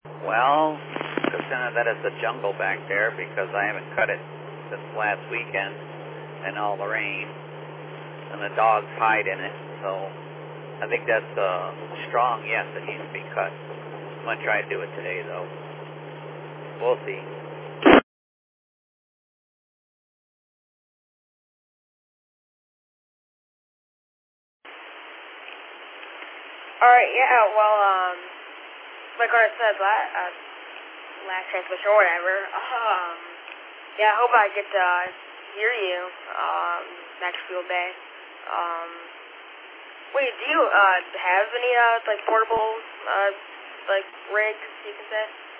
Well, consider that it's a jungle back there because I haven't cut it since last weekend and all the rain, and the dogs hide in it. So I think that's a strong yes, it needs to be cut. I'm going to try to do it today, though. We'll see. Alright, yeah, well, like I said, last transmission or whatever, yeah, I hope I get to hear you, next field day. Wait, do you, have any, like, portable, like, rigs, you can say?